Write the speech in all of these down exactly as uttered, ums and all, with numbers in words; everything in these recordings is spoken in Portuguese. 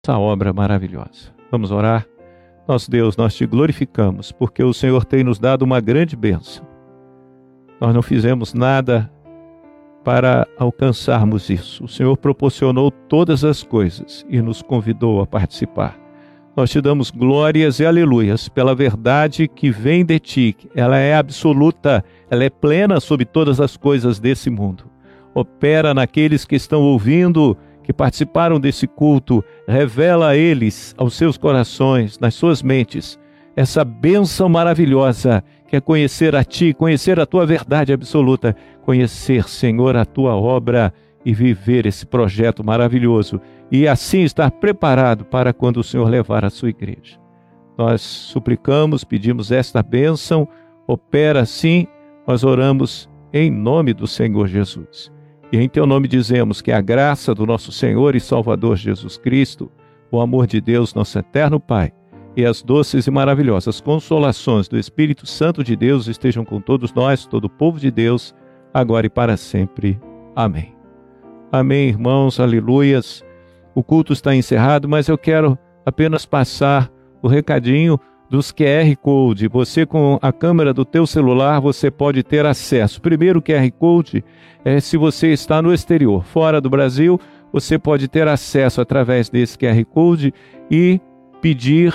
essa obra maravilhosa. Vamos orar? Nosso Deus, nós te glorificamos, porque o Senhor tem nos dado uma grande bênção. Nós não fizemos nada para alcançarmos isso. O Senhor proporcionou todas as coisas e nos convidou a participar. Nós te damos glórias e aleluias pela verdade que vem de ti. Ela é absoluta, ela é plena sobre todas as coisas desse mundo. Opera naqueles que estão ouvindo, que participaram desse culto, revela a eles, aos seus corações, nas suas mentes, essa bênção maravilhosa que é conhecer a Ti, conhecer a Tua verdade absoluta, conhecer, Senhor, a Tua obra e viver esse projeto maravilhoso e assim estar preparado para quando o Senhor levar a sua igreja. Nós suplicamos, pedimos esta bênção, opera assim, nós oramos em nome do Senhor Jesus. E em Teu nome dizemos que a graça do nosso Senhor e Salvador Jesus Cristo, o amor de Deus, nosso eterno Pai, e as doces e maravilhosas consolações do Espírito Santo de Deus estejam com todos nós, todo o povo de Deus, agora e para sempre. Amém. Amém, irmãos, aleluias. O culto está encerrado, mas eu quero apenas passar o recadinho dos Q R Code. Você, com a câmera do teu celular, você pode ter acesso. Primeiro, o Q R Code é se você está no exterior, fora do Brasil, você pode ter acesso através desse Q R Code e pedir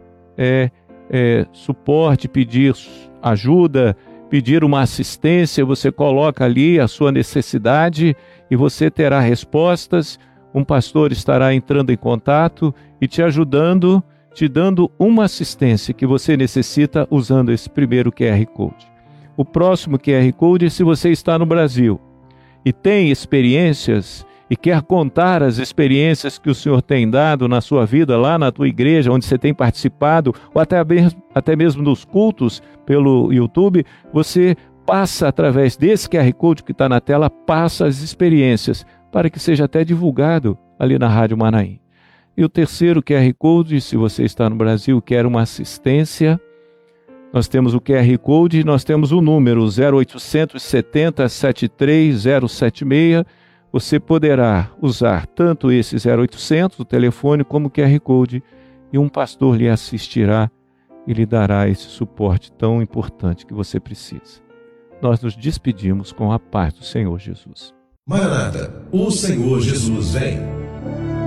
é, é, suporte, pedir ajuda, pedir uma assistência. Você coloca ali a sua necessidade e você terá respostas. Um pastor estará entrando em contato e te ajudando, te dando uma assistência que você necessita usando esse primeiro Q R Code. O próximo Q R Code é se você está no Brasil e tem experiências e quer contar as experiências que o Senhor tem dado na sua vida, lá na tua igreja, onde você tem participado, ou até mesmo, até mesmo nos cultos pelo YouTube, você passa através desse Q R Code que está na tela, passa as experiências, para que seja até divulgado ali na Rádio Manaim. E o terceiro Q R Code, se você está no Brasil e quer uma assistência, nós temos o Q R Code e nós temos o número zero oitocentos, setenta, setenta e três, zero setenta e seis. Você poderá usar tanto esse zero oitocentos, o telefone, como o Q R Code, e um pastor lhe assistirá e lhe dará esse suporte tão importante que você precisa. Nós nos despedimos com a paz do Senhor Jesus. Maranata, o Senhor Jesus vem.